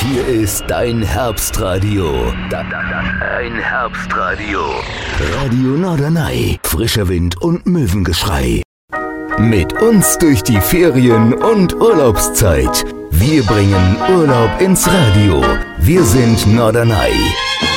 Hier ist dein Herbstradio. Dein Herbstradio. Radio Norderney. Frischer Wind und Möwengeschrei. Mit uns durch die Ferien- und Urlaubszeit. Wir bringen Urlaub ins Radio. Wir sind Norderney.